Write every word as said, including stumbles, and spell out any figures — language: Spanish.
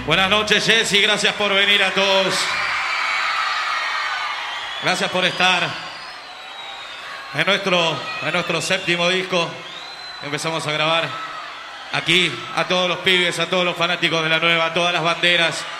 Buenas noches, Jessy, gracias por venir a todos. Gracias por estar en nuestro, en nuestro séptimo disco. Empezamos a grabar aquí a todos los pibes, a todos los fanáticos de la nueva, a todas las banderas.